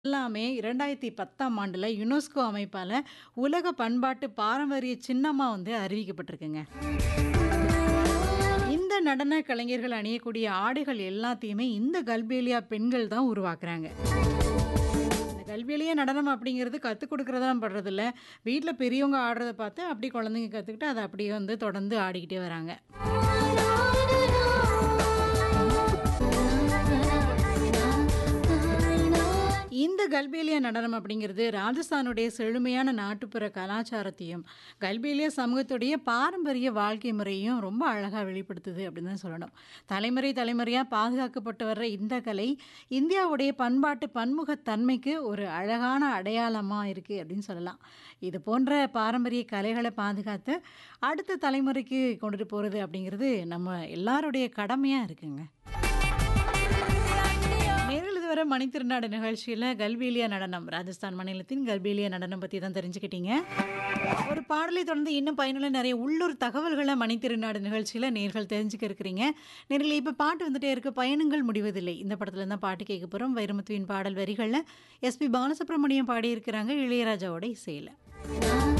எல்லாமே 2010ஆம் ஆண்டுல யுனெஸ்கோ அமைப்பால உலக பண்பாட்டு பாரம்பரிய சின்னமா வந்து அறிவிக்கப்பட்டிருக்குங்க. இந்த நடன கலைஞர்கள் அணியக்கூடிய ஆடைகள் எல்லாத்தையுமே இந்த கல்பேலியா பெண்கள் தான் உருவாக்குறாங்க. இந்த கல்பேலியா நடனம் அப்படிங்கிறது கத்துக் குடுக்கிறதா படுறதில்ல. வீட்ல பெரியவங்க ஆடுறத பார்த்து அப்படியே குழந்தைங்க கத்துக்கிட்டு அத அப்படியே வந்து தொடர்ந்து ஆடிக்கிட்டே வராங்க. இந்த கல்பேலியா நடனம் அப்படிங்கிறது ராஜஸ்தானுடைய செழுமையான நாட்டுப்புற கலாச்சாரத்தையும், கல்பேலியா சமூகத்துடைய பாரம்பரிய வாழ்க்கை முறையையும் ரொம்ப அழகா வெளிப்படுத்துது அப்படின்னு தான் சொல்லணும். தலைமுறை தலைமுறையா பாதுகாக்கப்பட்டு வர்ற இந்த கலை, இந்தியாவுடைய பண்பாட்டு பன்முகத்தன்மைக்கு ஒரு அழகான அடையாளமா இருக்கு அப்படின்னு சொல்லலாம். இது போன்ற பாரம்பரிய கலைகளை பாதுகாத்து, அடுத்த தலைமுறைக்கு கொண்டுட்டு போறது அப்படிங்கிறது நம்ம எல்லாருடைய கடமையா இருக்குங்க. நேரில் இதுவரை மணித்திருநாடு நிகழ்ச்சியில கல்பேலியா நடனம், ராஜஸ்தான் மாநிலத்தின் கல்பேலியா நடனம் பத்தி தான் தெரிஞ்சுக்கிட்டீங்க. ஒரு பாடலை தொடர்ந்து இன்னும் பயனுள்ள நிறைய உள்ளூர் தகவல்களை மணித்திருநாடு நிகழ்ச்சியில நேர்கள் தெரிஞ்சுக்க இருக்கிறீங்க. நேரில் இப்ப பாட்டு வந்துட்டே இருக்கு, பயணங்கள் முடிவதில்லை. இந்த படத்துல தான் பாட்டு கேட்க போறோம். வைரமுத்துவின் பாடல் வரிகள்ல எஸ்பி பாலசுப்ரமணியம் பாடியிருக்கிறாங்க, இளையராஜாவோட இசையில.